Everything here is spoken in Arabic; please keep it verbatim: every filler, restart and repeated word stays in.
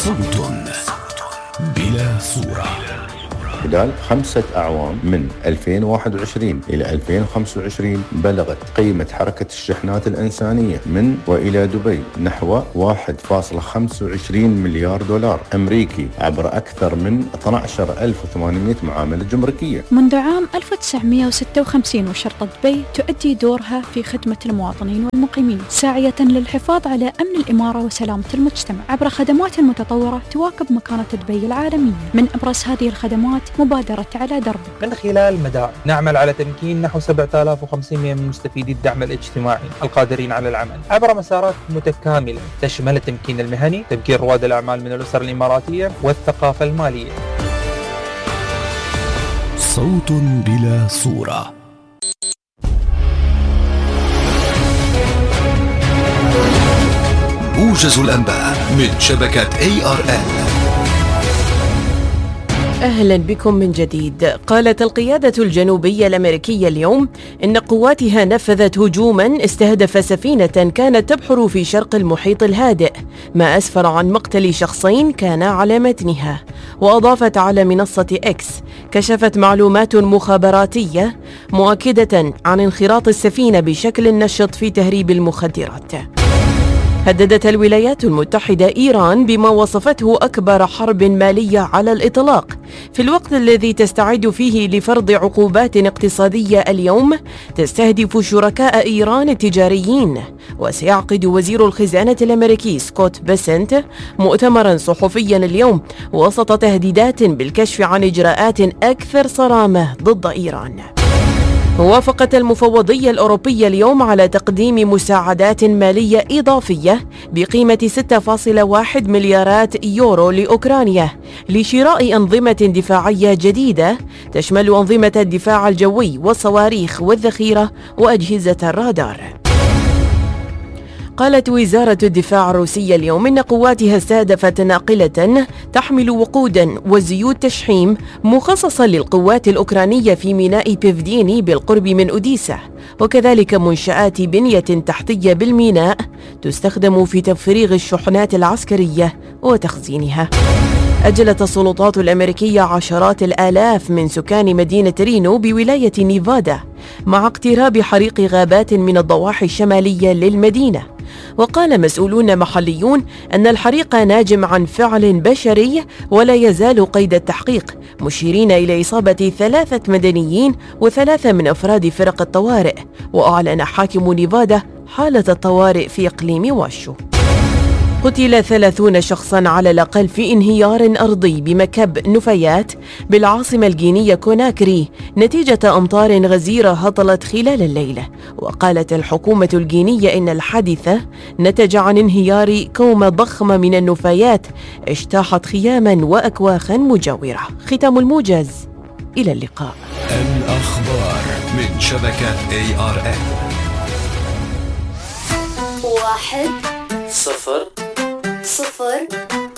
صوت بلا صورة. خلال خمسة أعوام من ألفين وواحد وعشرين إلى ألفين وخمسة وعشرين بلغت قيمة حركة الشحنات الإنسانية من وإلى دبي نحو واحد فاصلة خمسة وعشرين مليار دولار أمريكي عبر أكثر من اثني عشر ألف وثمانمئة معاملة جمركية. منذ عام ألف وتسعمئة وستة وخمسين وشرطة دبي تؤدي دورها في خدمة المواطنين والمقيمين، ساعية للحفاظ على أمن الإمارة وسلامة المجتمع عبر خدمات متطورة تواكب مكانة دبي العالمية. من أبرز هذه الخدمات مبادرة على درب. من خلال مدار نعمل على تمكين نحو سبعة آلاف وخمسمئة من مستفيدي الدعم الاجتماعي القادرين على العمل عبر مسارات متكاملة تشمل التمكين المهني، تمكين رواد الأعمال من الأسر الإماراتية، والثقافة المالية. صوت بلا صورة. موجز الأنباء من شبكة إيه آر إل. أهلا بكم من جديد. قالت القيادة الجنوبية الأمريكية اليوم إن قواتها نفذت هجوما استهدف سفينة كانت تبحر في شرق المحيط الهادئ، ما أسفر عن مقتل شخصين كانا على متنها. وأضافت على منصة إكس: كشفت معلومات مخابراتية مؤكدة عن انخراط السفينة بشكل نشط في تهريب المخدرات. هددت الولايات المتحدة إيران بما وصفته أكبر حرب مالية على الإطلاق، في الوقت الذي تستعد فيه لفرض عقوبات اقتصادية اليوم تستهدف شركاء إيران التجاريين. وسيعقد وزير الخزانة الأمريكي سكوت بيسنت مؤتمرا صحفيا اليوم وسط تهديدات بالكشف عن إجراءات أكثر صرامة ضد إيران. وافقت المفوضية الأوروبية اليوم على تقديم مساعدات مالية إضافية بقيمة ستة فاصلة واحد مليارات يورو لأوكرانيا لشراء أنظمة دفاعية جديدة تشمل أنظمة الدفاع الجوي والصواريخ والذخيرة وأجهزة الرادار. قالت وزارة الدفاع الروسية اليوم إن قواتها استهدفت ناقلة تحمل وقودا وزيوت تشحيم مخصصة للقوات الأوكرانية في ميناء بيفديني بالقرب من أوديسا، وكذلك منشآت بنية تحتية بالميناء تستخدم في تفريغ الشحنات العسكرية وتخزينها. أجلت السلطات الأمريكية عشرات الآلاف من سكان مدينة رينو بولاية نيفادا مع اقتراب حريق غابات من الضواحي الشمالية للمدينة. وقال مسؤولون محليون أن الحريق ناجم عن فعل بشري ولا يزال قيد التحقيق، مشيرين إلى إصابة ثلاثة مدنيين وثلاثة من أفراد فرق الطوارئ. وأعلن حاكم نيفادا حالة الطوارئ في إقليم واشو. قتل ثلاثون شخصاً على الأقل في انهيار أرضي بمكب نفايات بالعاصمة الجينية كوناكري نتيجة أمطار غزيرة هطلت خلال الليل. وقالت الحكومة الجينية إن الحادثة نتج عن انهيار كومة ضخمة من النفايات اجتاحت خياماً وأكواخاً مجاورة. ختام الموجز، إلى اللقاء. الأخبار من شبكة إيه آر إل. واحد صفر صفر